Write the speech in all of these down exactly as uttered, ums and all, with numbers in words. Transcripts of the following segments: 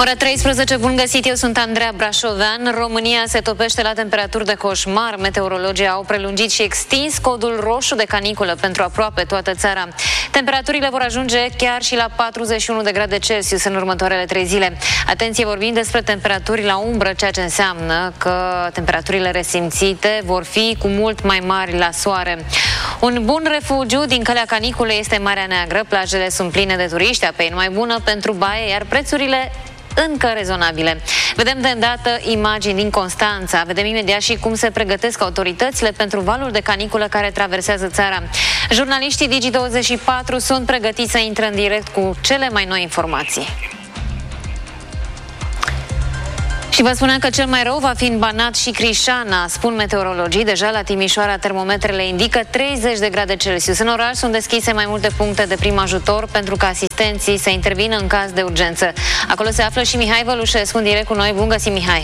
Ora treisprezece, bun găsit, eu sunt Andreea Brașovean. România se topește la temperaturi de coșmar. Meteorologii au prelungit și extins codul roșu de caniculă pentru aproape toată țara. Temperaturile vor ajunge chiar și la patruzeci și unu de grade Celsius în următoarele trei zile. Atenție, vorbim despre temperaturi la umbră, ceea ce înseamnă că temperaturile resimțite vor fi cu mult mai mari la soare. Un bun refugiu din calea caniculei este Marea Neagră. Plajele sunt pline de turiști, apa e mai bună pentru baie, iar prețurile încă rezonabile. Vedem de îndată imagini din Constanța. Vedem imediat și cum se pregătesc autoritățile pentru valul de caniculă care traversează țara. Jurnaliștii Digi douăzeci și patru sunt pregătiți să intre în direct cu cele mai noi informații. Și vă spuneam că cel mai rău va fi în Banat și Crișana, spun meteorologii. Deja la Timișoara termometrele indică treizeci de grade Celsius. În oraș sunt deschise mai multe puncte de prim ajutor pentru ca asistenții să intervină în caz de urgență. Acolo se află și Mihai Vălușescu în direct cu noi. Bun găsit, Mihai!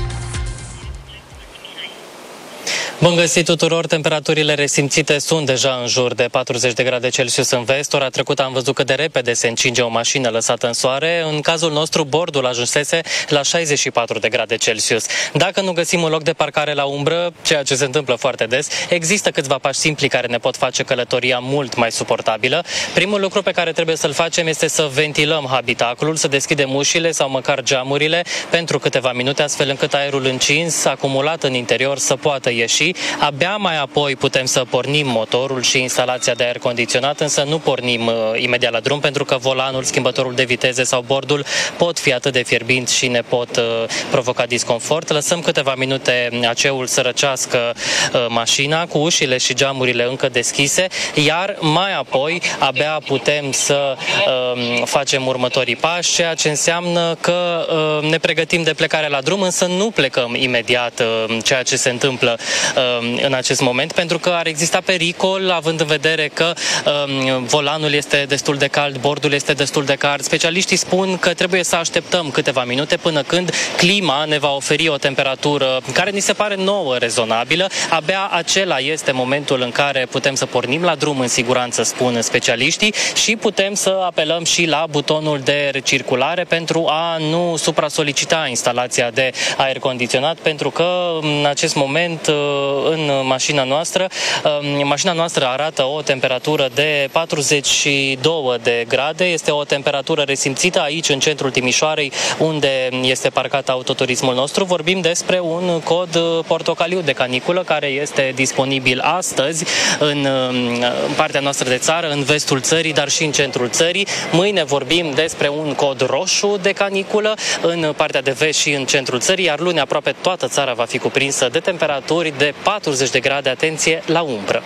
Bun găsit tuturor! Temperaturile resimțite sunt deja în jur de patruzeci de grade Celsius în vest. Ora trecută am văzut cât de repede se încinge o mașină lăsată în soare. În cazul nostru, bordul ajunsese la șaizeci și patru de grade Celsius. Dacă nu găsim un loc de parcare la umbră, ceea ce se întâmplă foarte des, există câțiva pași simpli care ne pot face călătoria mult mai suportabilă. Primul lucru pe care trebuie să-l facem este să ventilăm habitaclul, să deschidem ușile sau măcar geamurile pentru câteva minute, astfel încât aerul încins, acumulat în interior, să poată ieși. Abia mai apoi putem să pornim motorul și instalația de aer condiționat, însă nu pornim uh, imediat la drum, pentru că volanul, schimbătorul de viteze sau bordul pot fi atât de fierbinți și ne pot uh, provoca disconfort. Lăsăm câteva minute aceul să răcească uh, mașina cu ușile și geamurile încă deschise, iar mai apoi abia putem să uh, facem următorii pași, ceea ce înseamnă că uh, ne pregătim de plecare la drum, însă nu plecăm imediat, uh, ceea ce se întâmplă uh, în acest moment, pentru că ar exista pericol, având în vedere că um, volanul este destul de cald, bordul este destul de cald. Specialiștii spun că trebuie să așteptăm câteva minute până când clima ne va oferi o temperatură care ni se pare nouă, rezonabilă. Abia acela este momentul în care putem să pornim la drum în siguranță, spun specialiștii, și putem să apelăm și la butonul de recirculare pentru a nu supra-solicita instalația de aer condiționat, pentru că în acest moment în mașina noastră. Mașina noastră arată o temperatură de patruzeci și două de grade. Este o temperatură resimțită aici, în centrul Timișoarei, unde este parcat autoturismul nostru. Vorbim despre un cod portocaliu de caniculă care este disponibil astăzi în partea noastră de țară, în vestul țării, dar și în centrul țării. Mâine vorbim despre un cod roșu de caniculă în partea de vest și în centrul țării, iar luni aproape toată țara va fi cuprinsă de temperaturi de patruzeci de grade, atenție, la umbră.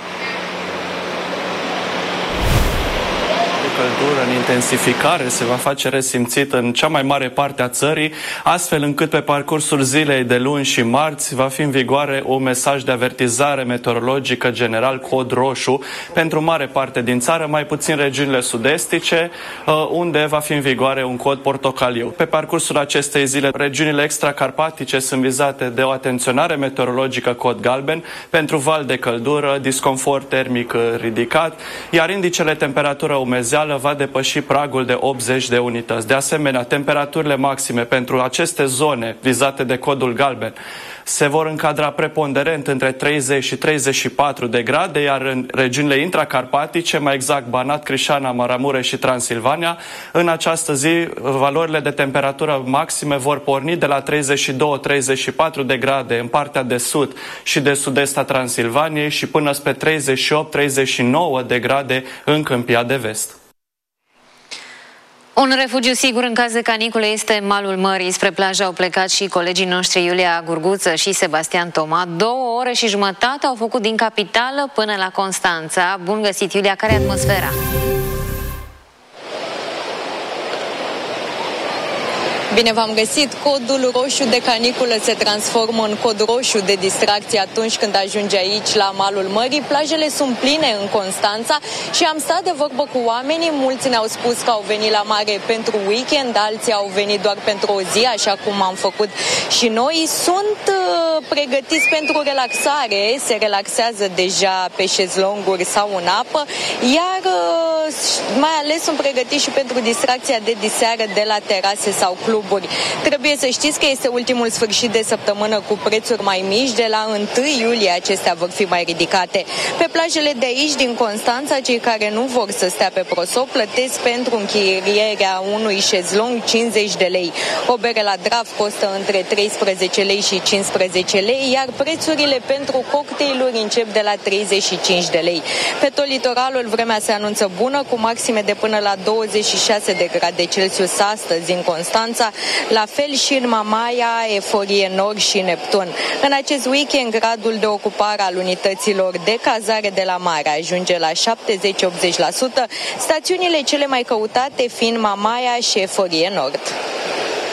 Căldură în intensificare se va face resimțit în cea mai mare parte a țării, astfel încât pe parcursul zilei de luni și marți va fi în vigoare un mesaj de avertizare meteorologică general, cod roșu, pentru mare parte din țară, mai puțin regiunile sud-estice, unde va fi în vigoare un cod portocaliu. Pe parcursul acestei zile, regiunile extracarpatice sunt vizate de o atenționare meteorologică, cod galben, pentru val de căldură, disconfort termic ridicat, iar indicele temperatură umezeală va depăși pragul de optzeci de unități. De asemenea, temperaturile maxime pentru aceste zone vizate de codul galben se vor încadra preponderent între treizeci și treizeci și patru de grade, iar în regiunile intracarpatice, mai exact Banat, Crișana, Maramureș și Transilvania, în această zi valorile de temperatură maxime vor porni de la treizeci și doi - treizeci și patru de grade în partea de sud și de sud-est a Transilvaniei și până spre treizeci și opt - treizeci și nouă de grade în Câmpia de Vest. Un refugiu sigur în caz de canicule este malul mării. Spre plajă au plecat și colegii noștri Iulia Gurguță și Sebastian Toma. Două ore și jumătate au făcut din capitală până la Constanța. Bun găsit, Iulia, care e atmosfera? Bine v-am găsit! Codul roșu de caniculă se transformă în cod roșu de distracție atunci când ajunge aici la malul mării. Plajele sunt pline în Constanța și am stat de vorbă cu oamenii. Mulți ne-au spus că au venit la mare pentru weekend, alții au venit doar pentru o zi, așa cum am făcut și noi. Sunt uh, pregătiți pentru relaxare, se relaxează deja pe șezlonguri sau în apă, iar uh, mai ales sunt pregătiți și pentru distracția de diseară de la terase sau club cluburi. Trebuie să știți că este ultimul sfârșit de săptămână cu prețuri mai mici, de la întâi iulie acestea vor fi mai ridicate. Pe plajele de aici, din Constanța, cei care nu vor să stea pe prosop plătesc pentru închirierea unui șezlong cincizeci de lei. O bere la Draf costă între treisprezece lei și cincisprezece lei, iar prețurile pentru cocktailuri încep de la treizeci și cinci de lei. Pe tot litoralul vremea se anunță bună, cu maxime de până la douăzeci și șase de grade Celsius astăzi în Constanța, la fel și în Mamaia, Eforie Nord și Neptun. În acest weekend, gradul de ocupare al unităților de cazare de la mare ajunge la șaptezeci la optzeci la sută, stațiunile cele mai căutate fiind Mamaia și Eforie Nord.